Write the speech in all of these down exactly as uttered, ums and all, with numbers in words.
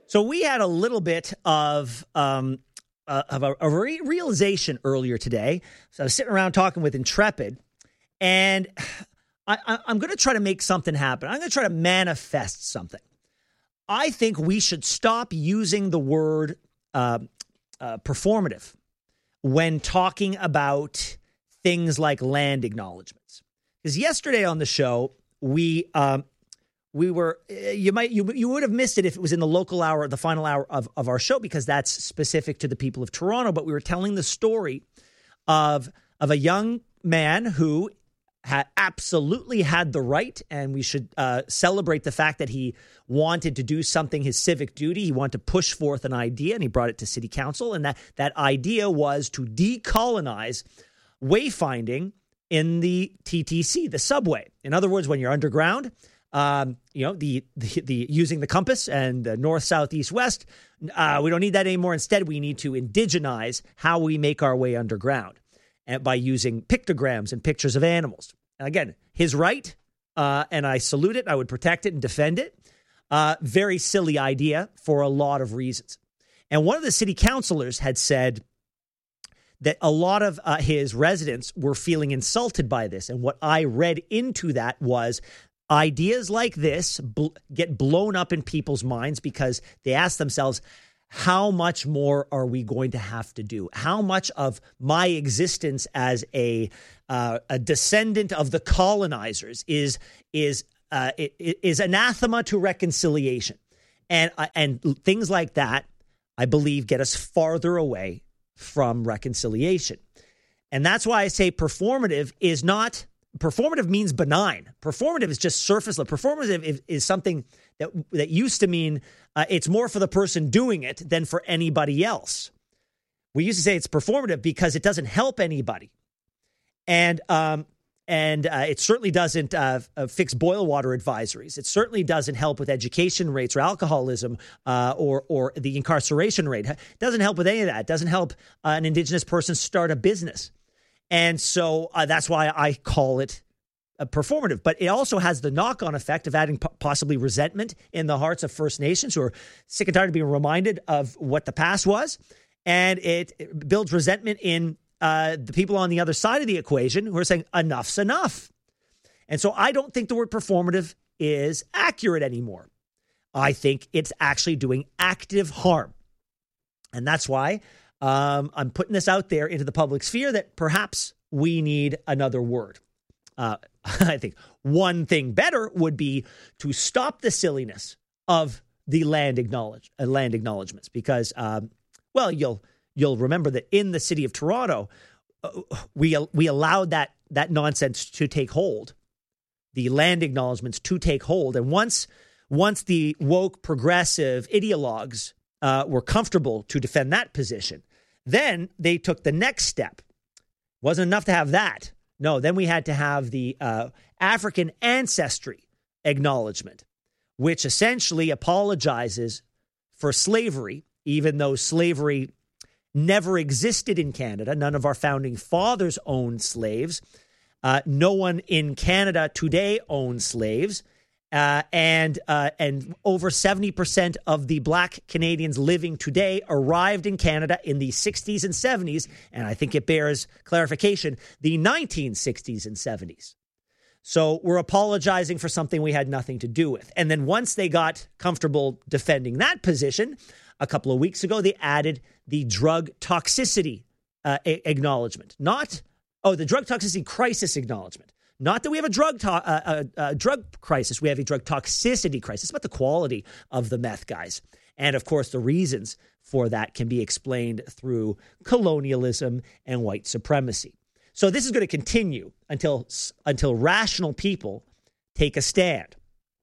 So we had a little bit of um, uh, of a, a re- realization earlier today. So I was sitting around talking with Intrepid, and I, I, I'm going to try to make something happen. I'm going to try to manifest something. I think we should stop using the word uh, uh, performative when talking about things like land acknowledgements. Because yesterday on the show, we um, we were you might you you would have missed it if it was in the local hour, the final hour of, of our show, because that's specific to the people of Toronto. But we were telling the story of of a young man who had absolutely had the right, and we should uh, celebrate the fact that he wanted to do something, his civic duty. He wanted to push forth an idea, and he brought it to city council. And that that idea was to decolonize wayfinding in the T T C, the subway. In other words, when you're underground, um, you know, the, the the using the compass and the north, south, east, west, uh, we don't need that anymore. Instead, we need to indigenize how we make our way underground, and by using pictograms and pictures of animals. And again, his right, uh, and I salute it. I would protect it and defend it. Uh, very silly idea for a lot of reasons. And one of the city councilors had said that a lot of uh, his residents were feeling insulted by this. And what I read into that was ideas like this bl- get blown up in people's minds because they ask themselves, how much more are we going to have to do? How much of my existence as a uh, a descendant of the colonizers is is uh, is anathema to reconciliation, and uh, and things like that, I believe, get us farther away from reconciliation. And that's why I say performative is not, performative means benign. Performative is just surface level. Performative is, is something that that used to mean uh, it's more for the person doing it than for anybody else. We used to say it's performative because it doesn't help anybody. And um, and uh, it certainly doesn't uh, uh, fix boil water advisories. It certainly doesn't help with education rates or alcoholism uh, or or the incarceration rate. It doesn't help with any of that. It doesn't help uh, an Indigenous person start a business. And so uh, that's why I call it a performative. But it also has the knock-on effect of adding p- possibly resentment in the hearts of First Nations who are sick and tired of being reminded of what the past was. And it, it builds resentment in Uh, the people on the other side of the equation who are saying enough's enough. And so I don't think the word performative is accurate anymore. I think it's actually doing active harm. And that's why um, I'm putting this out there into the public sphere that perhaps we need another word. Uh, I think one thing better would be to stop the silliness of the land acknowledge uh, land acknowledgements because, um, well, you'll You'll remember that in the city of Toronto, uh, we we allowed that that nonsense to take hold, the land acknowledgements to take hold. And once once the woke progressive ideologues uh, were comfortable to defend that position, then they took the next step. Wasn't enough to have that. No, then we had to have the uh, African ancestry acknowledgement, which essentially apologizes for slavery, even though slavery never existed in Canada. None of our founding fathers owned slaves. Uh, no one in Canada today owns slaves. Uh, and uh, and over seventy percent of the Black Canadians living today arrived in Canada in the sixties and seventies. And I think it bears clarification, the nineteen sixties and seventies. So we're apologizing for something we had nothing to do with. And then once they got comfortable defending that position, a couple of weeks ago, they added the drug toxicity uh, a- acknowledgement. Not, oh, the drug toxicity crisis acknowledgement. Not that we have a drug to- uh, uh, uh, drug crisis. We have a drug toxicity crisis. It's about the quality of the meth, guys. And, of course, the reasons for that can be explained through colonialism and white supremacy. So this is going to continue until until rational people take a stand.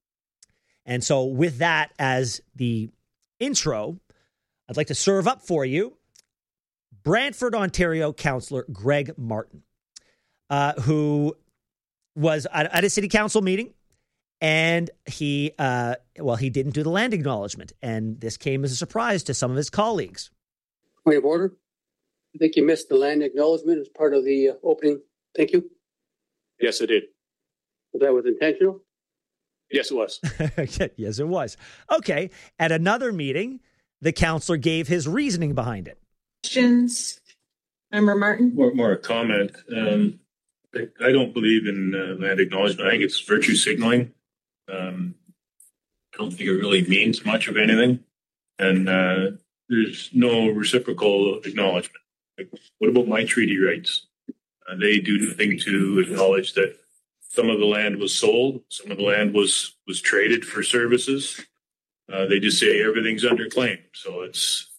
And so with that as the intro, I'd like to serve up for you Brantford, Ontario Councillor Greg Martin, uh, who was at, at a city council meeting, and he, uh, well, he didn't do the land acknowledgement, and this came as a surprise to some of his colleagues. Point of order. I think you missed the land acknowledgement as part of the uh, opening. Thank you. Yes, I did. Was that was intentional? Yes, it was. Yes, it was. Okay. At another meeting, the counselor gave his reasoning behind it. Questions? Member Martin? More, more a comment. Um, I, I don't believe in uh, land acknowledgement. I think it's virtue signaling. Um, I don't think it really means much of anything. And uh, there's no reciprocal acknowledgement. Like, what about my treaty rights? Uh, they do nothing to acknowledge that some of the land was sold, some of the land was was traded for services. Uh, they just say everything's under claim. So it's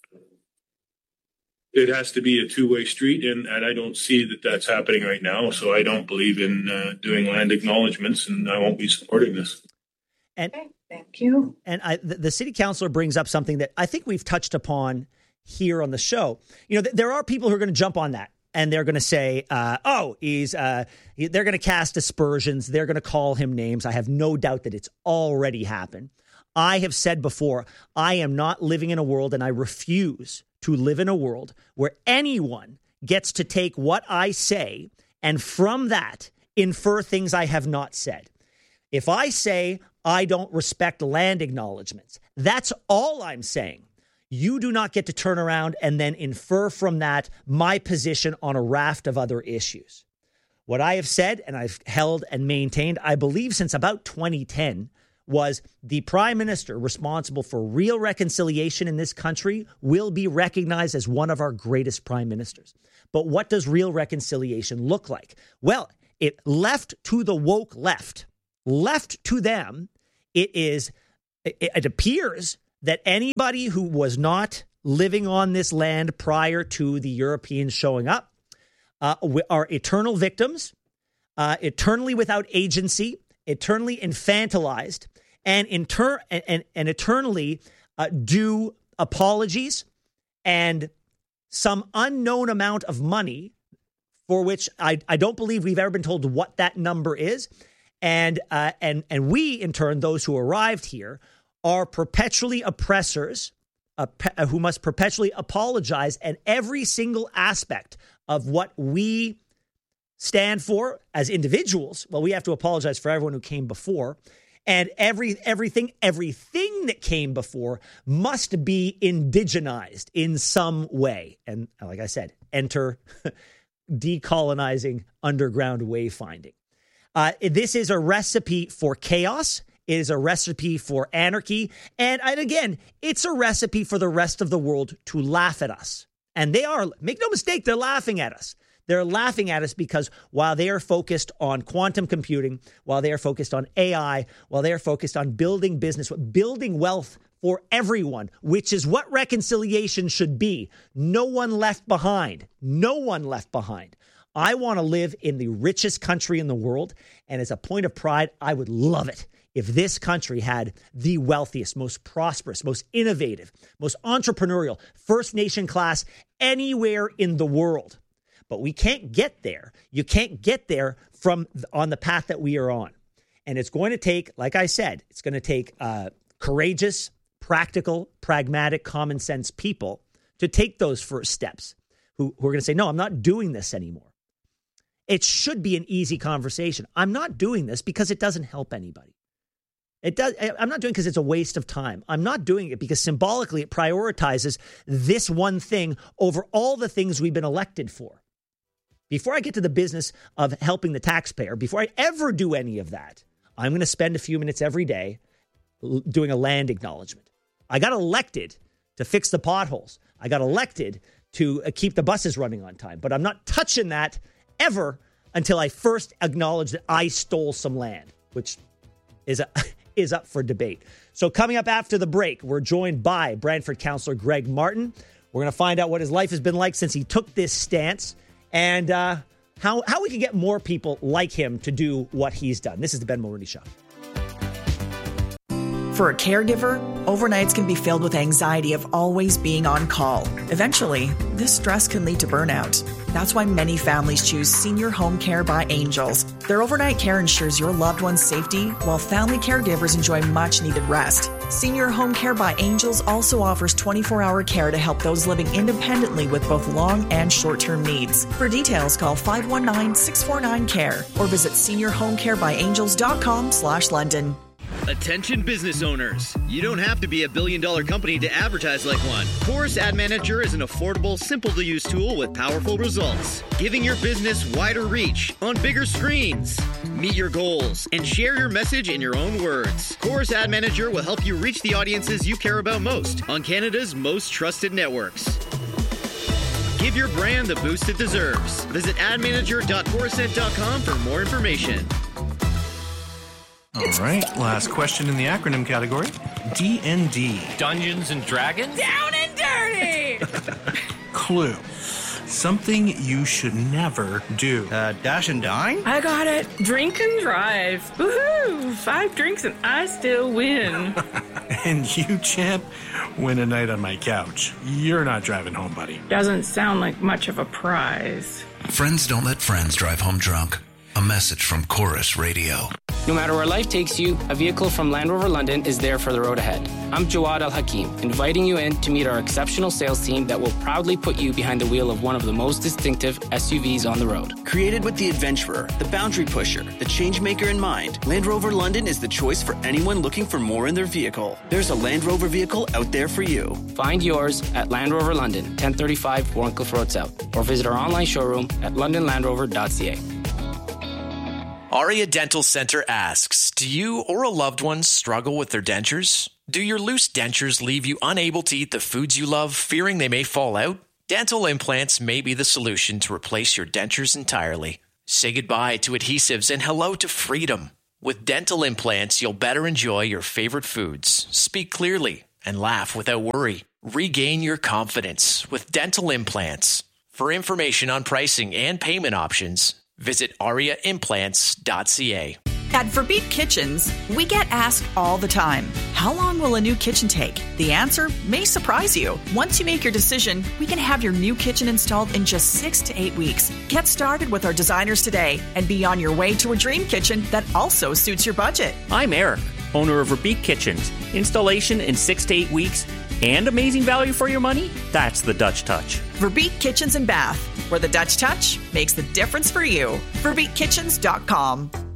it has to be a two-way street, and, and I don't see that that's happening right now. So I don't believe in uh, doing land acknowledgements, and I won't be supporting this. And okay, thank you. And I, the, the city councilor brings up something that I think we've touched upon here on the show. You know, th- there are people who are going to jump on that. And they're going to say, uh, oh, he's, uh, he, they're going to cast aspersions. They're going to call him names. I have no doubt that it's already happened. I have said before, I am not living in a world, and I refuse to live in a world where anyone gets to take what I say and from that infer things I have not said. If I say I don't respect land acknowledgements, that's all I'm saying. You do not get to turn around and then infer from that my position on a raft of other issues. What I have said, and I've held and maintained, I believe since about twenty ten, was the prime minister responsible for real reconciliation in this country will be recognized as one of our greatest prime ministers. But what does real reconciliation look like? Well, it left to the woke left, left to them, it is, it, it appears that anybody who was not living on this land prior to the Europeans showing up uh, are eternal victims, uh, eternally without agency, eternally infantilized, and, inter- and, and, and eternally uh, due apologies and some unknown amount of money for which I, I don't believe we've ever been told what that number is. And, uh, and, and we, in turn, those who arrived here, are perpetually oppressors uh, pe- who must perpetually apologize. And every single aspect of what we stand for as individuals, well, we have to apologize for everyone who came before. And every everything, everything that came before must be indigenized in some way. And like I said, enter decolonizing underground wayfinding. Uh, this is a recipe for chaos. It is a recipe for anarchy. And, and again, it's a recipe for the rest of the world to laugh at us. And they are, make no mistake, they're laughing at us. They're laughing at us because while they are focused on quantum computing, while they are focused on A I, while they are focused on building business, building wealth for everyone, which is what reconciliation should be. No one left behind. No one left behind. I want to live in the richest country in the world. And as a point of pride, I would love it if this country had the wealthiest, most prosperous, most innovative, most entrepreneurial First Nation class anywhere in the world. But we can't get there. You can't get there from on the path that we are on. And it's going to take, like I said, it's going to take uh, courageous, practical, pragmatic, common sense people to take those first steps who, who are going to say, no, I'm not doing this anymore. It should be an easy conversation. I'm not doing this because it doesn't help anybody. It does. I'm not doing it because it's a waste of time. I'm not doing it because symbolically it prioritizes this one thing over all the things we've been elected for. Before I get to the business of helping the taxpayer, before I ever do any of that, I'm going to spend a few minutes every day doing a land acknowledgement. I got elected to fix the potholes. I got elected to keep the buses running on time, but I'm not touching that ever until I first acknowledge that I stole some land, which is a, is up for debate. So coming up after the break, we're joined by Brantford Councillor Greg Martin. We're going to find out what his life has been like since he took this stance and uh, how, how we can get more people like him to do what he's done. This is the Ben Mulroney Show. For a caregiver, overnights can be filled with anxiety of always being on call. Eventually, this stress can lead to burnout. That's why many families choose Senior Home Care by Angels. Their overnight care ensures your loved one's safety, while family caregivers enjoy much-needed rest. Senior Home Care by Angels also offers twenty-four hour care to help those living independently with both long and short-term needs. For details, call five one nine, six four nine, C A R E or visit senior home care by angels dot com slash London. Attention business owners. You don't have to be a billion dollar company to advertise like one. Chorus Ad Manager is an affordable, simple to use tool with powerful results, giving your business wider reach on bigger screens. Meet your goals and share your message in your own words. Chorus Ad Manager will help you reach the audiences you care about most on Canada's most trusted networks. Give your brand the boost it deserves. Visit ad manager dot coruscent dot com for more information. All right, last question in the acronym category. D and D. Dungeons and Dragons? Down and dirty! Clue. Something you should never do. Uh, dash and dine? I got it. Drink and drive. Woohoo! Five drinks and I still win. And you, champ, win a night on my couch. You're not driving home, buddy. Doesn't sound like much of a prize. Friends don't let friends drive home drunk. A message from Chorus Radio. No matter where life takes you, a vehicle from Land Rover London is there for the road ahead. I'm Jawad Al Hakim, inviting you in to meet our exceptional sales team that will proudly put you behind the wheel of one of the most distinctive S U Vs on the road. Created with the adventurer, the boundary pusher, the change maker in mind, Land Rover London is the choice for anyone looking for more in their vehicle. There's a Land Rover vehicle out there for you. Find yours at Land Rover London, ten thirty-five Warncliffe Road South, or visit our online showroom at london land rover dot c a. Aria Dental Center asks, do you or a loved one struggle with their dentures? Do your loose dentures leave you unable to eat the foods you love, fearing they may fall out? Dental implants may be the solution to replace your dentures entirely. Say goodbye to adhesives and hello to freedom. With dental implants, you'll better enjoy your favorite foods, speak clearly, and laugh without worry. Regain your confidence with dental implants. For information on pricing and payment options, visit aria implants dot c a. At Verbeek Kitchens, we get asked all the time, how long will a new kitchen take? The answer may surprise you. Once you make your decision, we can have your new kitchen installed in just six to eight weeks. Get started with our designers today and be on your way to a dream kitchen that also suits your budget. I'm Eric, owner of Verbeek Kitchens. Installation in six to eight weeks and amazing value for your money? That's the Dutch touch. Verbeek Kitchens and Bath, where the Dutch touch makes the difference for you. verbeek kitchens dot com.